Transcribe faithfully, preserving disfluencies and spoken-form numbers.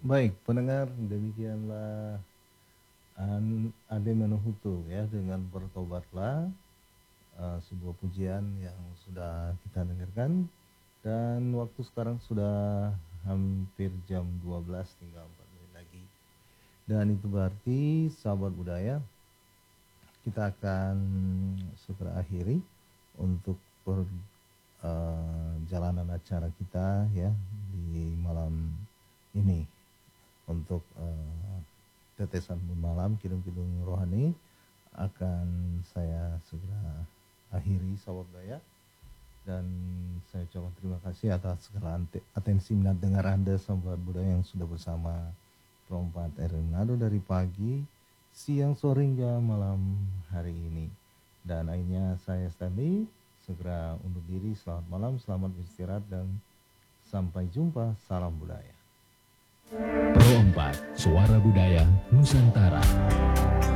Baik, pendengar, demikianlah an Ade Menuhutu ya dengan Bertobatlah, eee, sebuah pujian yang sudah kita dengarkan dan waktu sekarang sudah hampir jam dua belas tinggal empat menit lagi. Dan itu berarti sahabat budaya, kita akan segera akhiri untuk per eee, jalanan acara kita ya di malam ini. Untuk, eee, tetesan malam Kidung-Kidung Rohani akan saya segera akhiri sahabat budaya, dan saya ucapkan terima kasih atas segala ante atensi minat dengar Anda sahabat budaya yang sudah bersama Pro empat R Manado dari pagi, siang, sore hingga malam hari ini. Dan akhirnya saya Stanley segera undur diri, selamat malam, selamat beristirahat dan sampai jumpa, salam budaya. Pro empat, Suara Budaya Nusantara.